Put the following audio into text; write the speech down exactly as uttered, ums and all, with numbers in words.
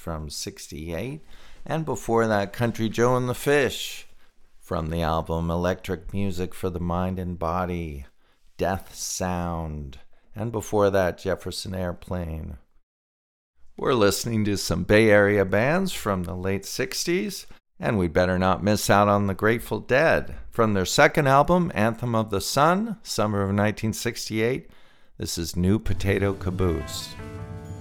from sixty-eight. And before that, Country Joe and the Fish from the album Electric Music for the Mind and Body, Death Sound. And before that, Jefferson Airplane. We're listening to some Bay Area bands from the late sixties, and we'd better not miss out on the Grateful Dead. From their second album, Anthem of the Sun, summer of nineteen sixty-eight, this is New Potato Caboose.